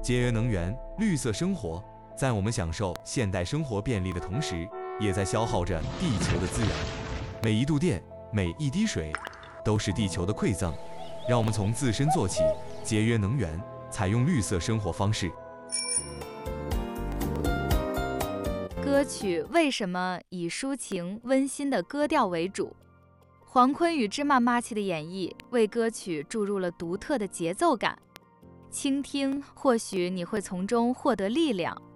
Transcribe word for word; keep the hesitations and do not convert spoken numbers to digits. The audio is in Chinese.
节约能源、绿色生活，在我们享受现代生活便利的同时，也在消耗着地球的资源。每一度电，每一滴水，都是地球的馈赠。让我们从自身做起，节约能源，采用绿色生活方式。 歌曲为什么以抒情温馨的歌调为主？黄坤与芝麻妈咪的演绎为歌曲注入了独特的节奏感，倾听或许你会从中获得力量，